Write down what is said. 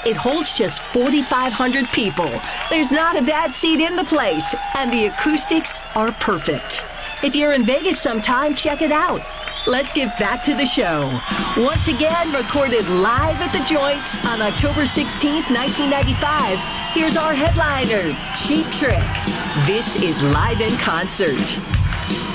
It holds just 4,500 people. There's not a bad seat in the place, and the acoustics are perfect. If you're in Vegas sometime, check it out. Let's get back to the show. Once again, recorded live at the Joint on October 16th, 1995. Here's our headliner, Cheap Trick. This is Live in Concert.